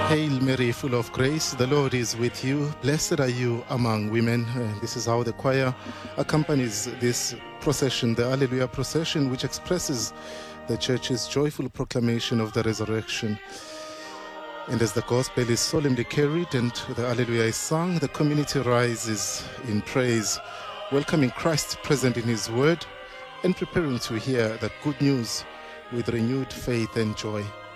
Hail Mary, full of grace, the Lord is with you. Blessed are you among women. This is how the choir accompanies this procession, the Alleluia procession, which expresses the Church's joyful proclamation of the resurrection. And as the gospel is solemnly carried and the Alleluia is sung, the community rises in praise, welcoming Christ present in his word and preparing to hear that good news with renewed faith and joy.